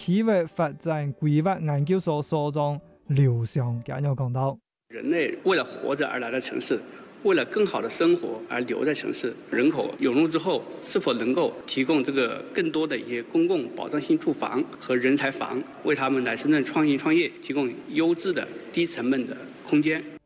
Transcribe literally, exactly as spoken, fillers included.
企劃發展規劃研究所所長劉翔咁樣講到： 人類為了活着而來的城市，為了更好的生活而留在城市，人口湧入之後，是否能夠提供這個更多的一些公共保障性住房和人才房，為他們來深圳創業創業提供優質的低成本的空間。